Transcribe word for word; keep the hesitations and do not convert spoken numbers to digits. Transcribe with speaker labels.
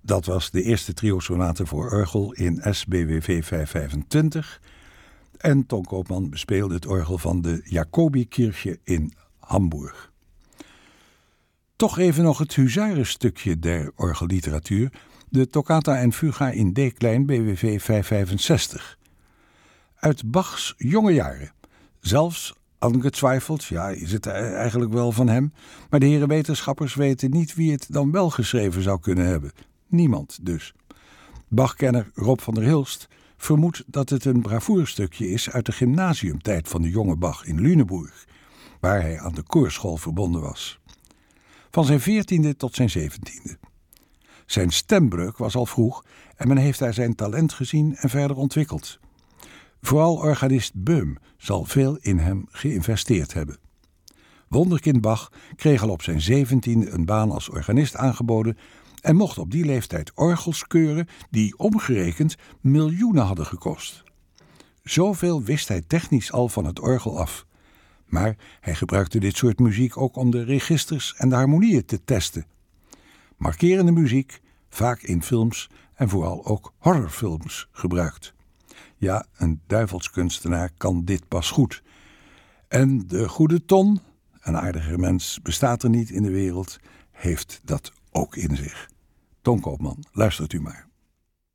Speaker 1: Dat was de eerste trio-sonate voor orgel in S B W V vijfhonderdvijfentwintig. En Ton Koopman bespeelde het orgel van de Jacobikirche in Hamburg. Toch even nog het huzarenstukje der orgelliteratuur, de Toccata en Fuga in D-klein B W V vijfhonderdvijfenzestig. Uit Bachs jonge jaren, zelfs ongetwijfeld, ja, is het eigenlijk wel van hem, maar de heren wetenschappers weten niet wie het dan wel geschreven zou kunnen hebben. Niemand dus. Bachkenner Rob van der Hilst vermoedt dat het een bravoerstukje is uit de gymnasiumtijd van de jonge Bach in Lüneburg, waar hij aan de koorschool verbonden was. Van zijn veertiende tot zijn zeventiende. Zijn stembreuk was al vroeg en men heeft daar zijn talent gezien en verder ontwikkeld. Vooral organist Böhm zal veel in hem geïnvesteerd hebben. Wonderkind Bach kreeg al op zijn zeventiende een baan als organist aangeboden en mocht op die leeftijd orgels keuren die omgerekend miljoenen hadden gekost. Zoveel wist hij technisch al van het orgel af. Maar hij gebruikte dit soort muziek ook om de registers en de harmonieën te testen. Markerende muziek, vaak in films en vooral ook horrorfilms gebruikt. Ja, een duivelskunstenaar kan dit pas goed. En de goede Ton, een aardiger mens bestaat er niet in de wereld, heeft dat ook in zich. Ton Koopman, luistert u maar.